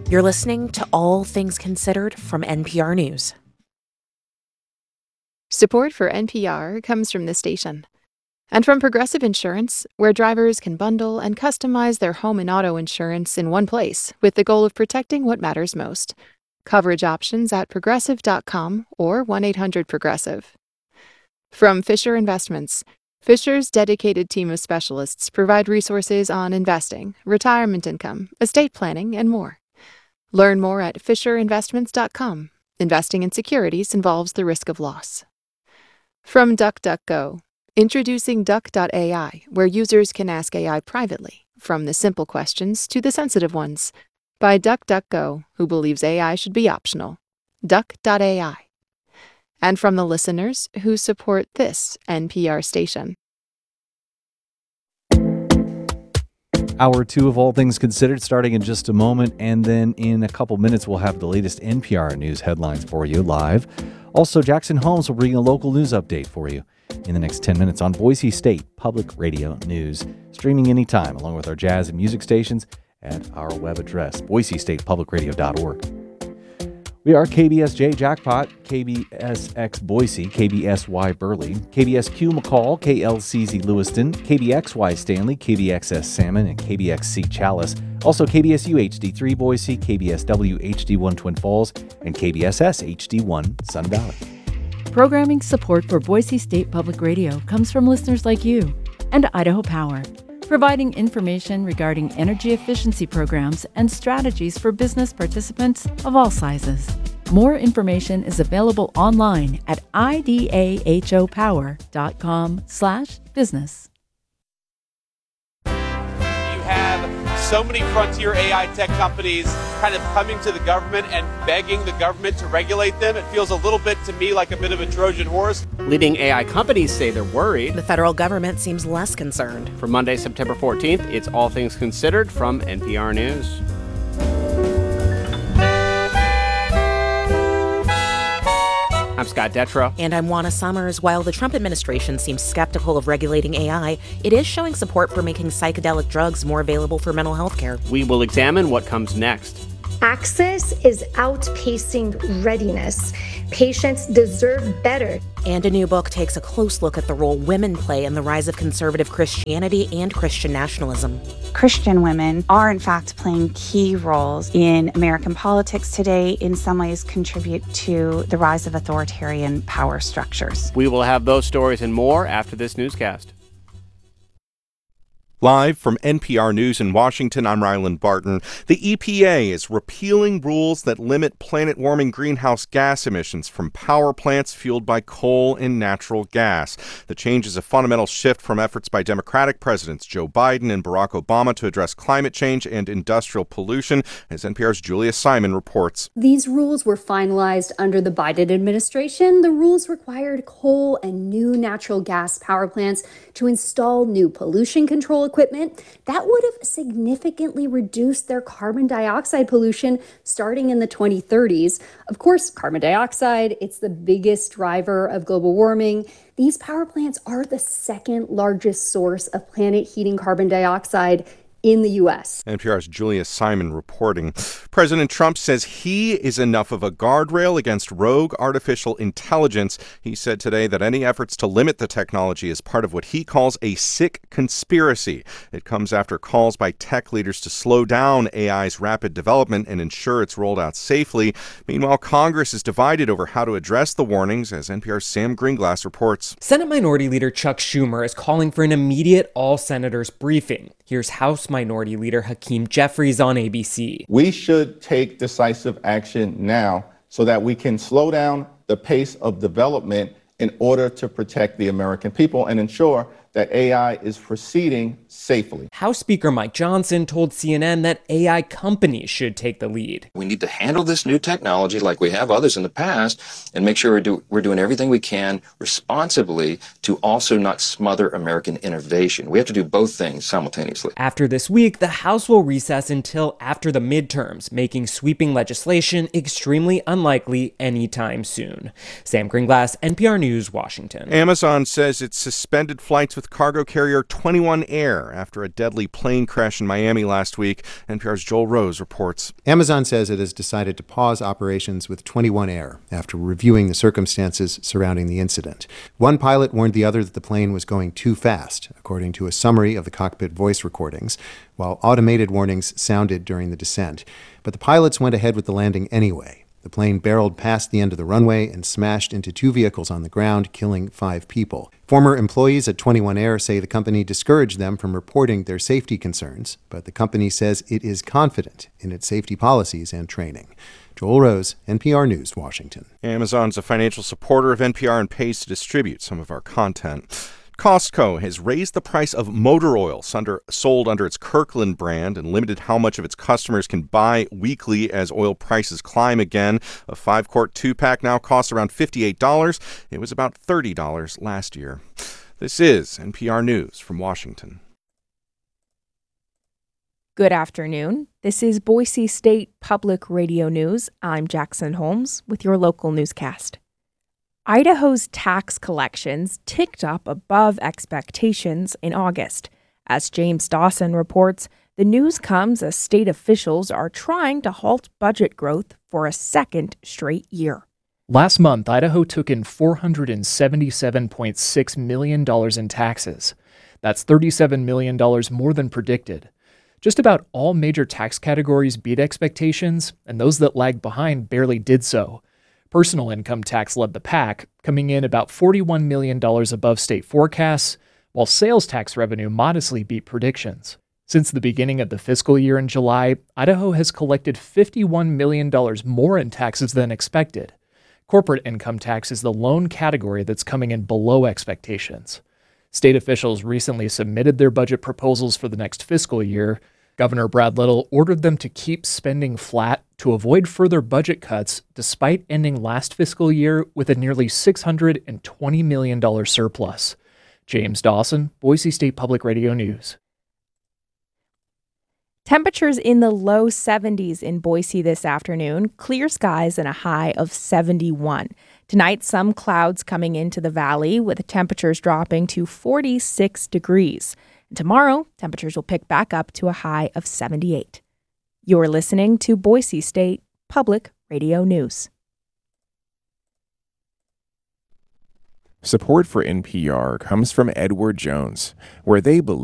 You're listening to All Things Considered from NPR News. Support for NPR comes from this station and from Progressive Insurance, where drivers can bundle and customize their home and auto insurance in one place with the goal of protecting what matters most. Coverage options at progressive.com or 1-800-PROGRESSIVE. From Fisher Investments, Fisher's dedicated team of specialists provide resources on investing, retirement income, estate planning, and more. Learn more at fisherinvestments.com. Investing in securities involves the risk of loss. From DuckDuckGo, introducing Duck.ai, where users can ask AI privately, from the simple questions to the sensitive ones, by DuckDuckGo, who believes AI should be optional. Duck.ai. And from the listeners who support this NPR station. Hour 2 of All Things Considered starting in just a moment, and then in a couple minutes we'll have the latest NPR News headlines for you live. Also, Jackson Holmes will bring a local news update for you in the next 10 minutes on Boise State Public Radio News, streaming anytime along with our jazz and music stations at our web address, boisestatepublicradio.org. We are KBSJ Jackpot, KBSX Boise, KBSY Burley, KBSQ McCall, KLCZ Lewiston, KBXY Stanley, KBXS Salmon, and KBXC Chalice. Also KBSU HD3 Boise, KBSW HD1 Twin Falls, and KBSS HD1 Sun Valley. Programming support for Boise State Public Radio comes from listeners like you and Idaho Power, providing information regarding energy efficiency programs and strategies for business participants of all sizes. More information is available online at idahopower.com/business. You have so many frontier AI tech companies kind of coming to the government and begging the government to regulate them. It feels a little bit to me like a bit of a Trojan horse. Leading AI companies say they're worried. The federal government seems less concerned. For Monday, September 14th, it's All Things Considered from NPR News. I'm Scott Detrow. And I'm Juana Summers. While the Trump administration seems skeptical of regulating AI, it is showing support for making psychedelic drugs more available for mental health care. We will examine what comes next. Access is outpacing readiness. Patients deserve better. And a new book takes a close look at the role women play in the rise of conservative Christianity and Christian nationalism. Christian women are, in fact, playing key roles in American politics today, in some ways contribute to the rise of authoritarian power structures. We will have those stories and more after this newscast. Live from NPR News in Washington, I'm Ryland Barton. The EPA is repealing rules that limit planet-warming greenhouse gas emissions from power plants fueled by coal and natural gas. The change is a fundamental shift from efforts by Democratic presidents Joe Biden and Barack Obama to address climate change and industrial pollution, as NPR's Julia Simon reports. These rules were finalized under the Biden administration. The rules required coal and new natural gas power plants to install new pollution control equipment that would have significantly reduced their carbon dioxide pollution starting in the 2030s. Of course, carbon dioxide, it's the biggest driver of global warming. These power plants are the second largest source of planet heating carbon dioxide in the U.S. NPR's Julia Simon reporting. President Trump says he is enough of a guardrail against rogue artificial intelligence. He said today that any efforts to limit the technology is part of what he calls a sick conspiracy. It comes after calls by tech leaders to slow down AI's rapid development and ensure it's rolled out safely. Meanwhile, Congress is divided over how to address the warnings, as NPR's Sam Greenglass reports. Senate Minority Leader Chuck Schumer is calling for an immediate all-senators briefing. Here's House Minority Leader Hakeem Jeffries on ABC. We should take decisive action now so that we can slow down the pace of development in order to protect the American people and ensure that AI is proceeding safely. House Speaker Mike Johnson told CNN that AI companies should take the lead. We need to handle this new technology like we have others in the past and make sure we're doing everything we can responsibly to also not smother American innovation. We have to do both things simultaneously. After this week, the House will recess until after the midterms, making sweeping legislation extremely unlikely anytime soon. Sam Greenglass, NPR News, Washington. Amazon says it suspended flights with cargo carrier 21 Air Air after a deadly plane crash in Miami last week. NPR's Joel Rose reports. Amazon says it has decided to pause operations with 21 Air after reviewing the circumstances surrounding the incident. One pilot warned the other that the plane was going too fast, according to a summary of the cockpit voice recordings, while automated warnings sounded during the descent. But the pilots went ahead with the landing anyway. The plane barreled past the end of the runway and smashed into 2 vehicles on the ground, killing 5 people. Former employees at 21 Air say the company discouraged them from reporting their safety concerns, but the company says it is confident in its safety policies and training. Joel Rose, NPR News, Washington. Amazon's a financial supporter of NPR and pays to distribute some of our content. Costco has raised the price of motor oil sold under its Kirkland brand and limited how much of its customers can buy weekly as oil prices climb again. A 5-quart 2-pack now costs around $58. It was about $30 last year. This is NPR News from Washington. Good afternoon. This is Boise State Public Radio News. I'm Jackson Holmes with your local newscast. Idaho's tax collections ticked up above expectations in August. As James Dawson reports, the news comes as state officials are trying to halt budget growth for a second straight year. Last month, Idaho took in $477.6 million in taxes. That's $37 million more than predicted. Just about all major tax categories beat expectations, and those that lagged behind barely did so. Personal income tax led the pack, coming in about $41 million above state forecasts, while sales tax revenue modestly beat predictions. Since the beginning of the fiscal year in July, Idaho has collected $51 million more in taxes than expected. Corporate income tax is the lone category that's coming in below expectations. State officials recently submitted their budget proposals for the next fiscal year. Governor Brad Little ordered them to keep spending flat to avoid further budget cuts, despite ending last fiscal year with a nearly $620 million surplus. James Dawson, Boise State Public Radio News. Temperatures in the low 70s in Boise this afternoon, clear skies and a high of 71. Tonight, some clouds coming into the valley with temperatures dropping to 46 degrees. And tomorrow, temperatures will pick back up to a high of 78. You're listening to Boise State Public Radio News. Support for NPR comes from Edward Jones, where they believe